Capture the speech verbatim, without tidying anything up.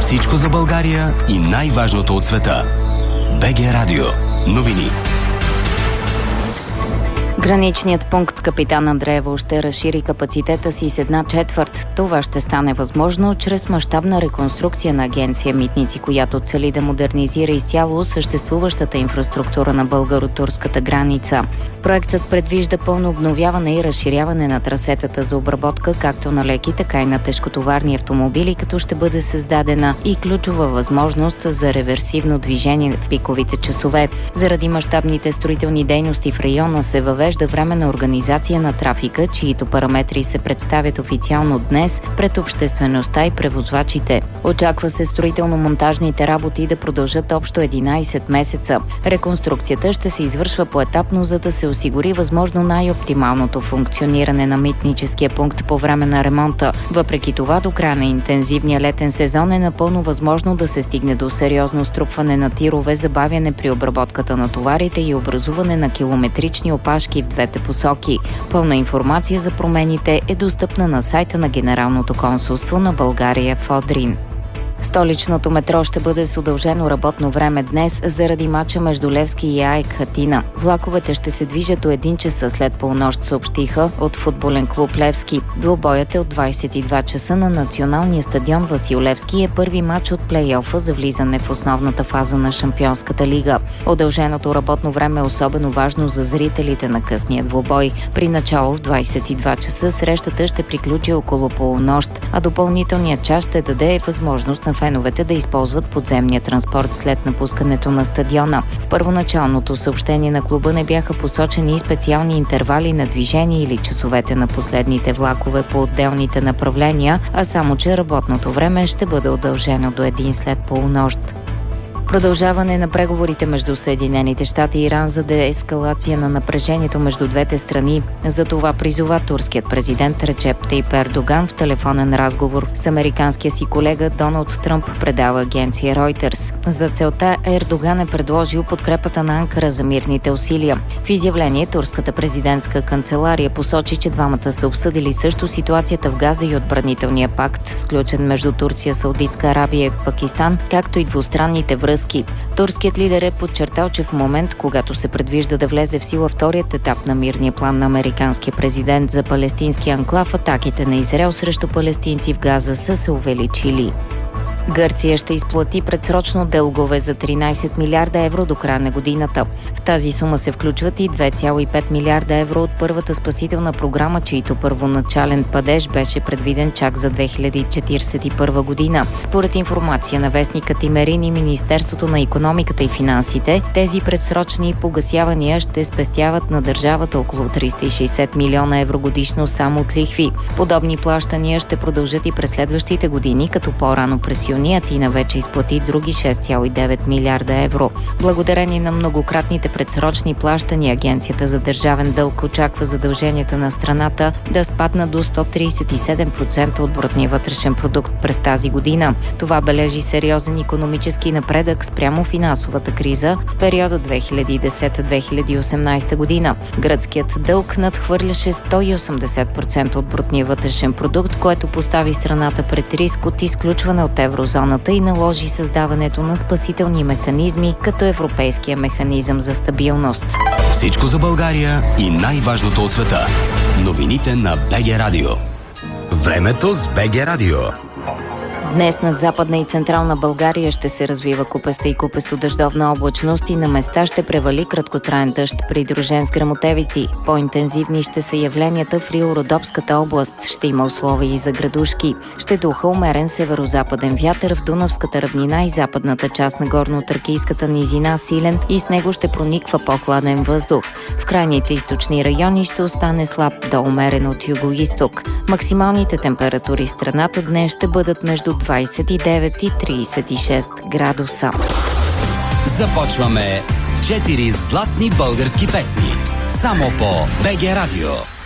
Всичко за България и най-важното от света. БГ Радио. Новини. Граничният пункт Капитан Андреево ще разшири капацитета си с една четвърт. Това ще стане възможно чрез мащабна реконструкция на агенция Митници, която цели да модернизира изцяло съществуващата инфраструктура на българо-турската граница. Проектът предвижда пълно обновяване и разширяване на трасетата за обработка както на леки, така и на тежкотоварни автомобили, като ще бъде създадена и ключова възможност за реверсивно движение в пиковите часове. Заради мащабните строителни дейности в района се въвежда временна организация на трафика, чието параметри се представят официално днес пред обществеността и превозвачите. Очаква се строително-монтажните работи да продължат общо единайсет месеца. Реконструкцията ще се извършва поетапно, за да се осигури възможно най-оптималното функциониране на митническия пункт по време на ремонта. Въпреки това, до края на интензивния летен сезон е напълно възможно да се стигне до сериозно струпване на тирове, забавяне при обработката на товарите и образуване на километрични опашки в двете посоки. Пълна информация за промените е достъпна на сайта на Генералното консулство на България в Одрин. Столичното метро ще бъде с удължено работно време днес заради мача между Левски и АЕК Атина. Влаковете ще се движат до един часа след полунощ, съобщиха от футболен клуб Левски. Двубоят е от двайсет и два часа на националния стадион Васил Левски и е първи мач от плейофа за влизане в основната фаза на Шампионската лига. Удълженото работно време е особено важно за зрителите на късния двубой. При начало в двайсет и два часа срещата ще приключи около полунощ, а допълнителният час ще даде възможност на феновете да използват подземния транспорт след напускането на стадиона. В първоначалното съобщение на клуба не бяха посочени и специални интервали на движение или часовете на последните влакове по отделните направления, а само че работното време ще бъде удължено до един след полунощ. Продължаване на преговорите между Съединените щати и Иран за деескалация на напрежението между двете страни. За това призова турският президент Реджеп Тайип Ердоган в телефонен разговор с американския си колега Доналд Тръмп, предава агенция Reuters. За целта Ердоган е предложил подкрепата на Анкара за мирните усилия. В изявление турската президентска канцелария посочи, че двамата са обсъдили също ситуацията в Газа и отбранителния пакт, сключен между Турция, Саудитска Арабия и Пакистан, както и двустранните връзки. Турският лидер е подчертал, че в момент, когато се предвижда да влезе в сила вторият етап на мирния план на американския президент за палестински анклав, атаките на Израел срещу палестинци в Газа са се увеличили. Гърция ще изплати предсрочно дългове за тринайсет милиарда евро до края на годината. В тази сума се включват и две цяло и пет милиарда евро от първата спасителна програма, чийто първоначален падеж беше предвиден чак за две хиляди четирийсет и първа година. Според информация на вестника Тимерин и Министерството на икономиката и финансите, тези предсрочни погасявания ще спестяват на държавата около триста и шейсет милиона евро годишно само от лихви. Подобни плащания ще продължат и през следващите години, като по-рано през юни Атина вече изплати други шест цяло и девет милиарда евро. Благодарение на многократните предсрочни плащания, Агенцията за държавен дълг очаква задълженията на страната да спаднат до сто трийсет и седем процента от брутния вътрешен продукт през тази година. Това бележи сериозен икономически напредък спрямо финансовата криза в периода две хиляди и десета - две хиляди и осемнайсета година. Гръцкият дълг надхвърляше сто и осемдесет процента от брутния вътрешен продукт, което постави страната пред риск от изключване от еврозоната и наложи създаването на спасителни механизми, като Европейския механизъм за стабилност. Всичко за България и най-важното от света. Новините на БГ Радио. Времето с БГ Радио. Днес над Западна и Централна България ще се развива купеста и купесто-дъждовна облачност и на места ще превали краткотраен дъжд, придружен с гръмотевици. По-интензивни ще са явленията в Рило-Родопската област. Ще има условия и за градушки. Ще духа умерен северо-западен вятър в Дунавската равнина и западната част на горно-тракийската низина силен и с него ще прониква по-хладен въздух. В крайните източни райони ще остане слаб до умерен от юго-исток. Максималните температури в страната днес ще бъдат между двайсет и девет и трийсет и шест градуса. Започваме с четири златни български песни. Само по БГ Радио.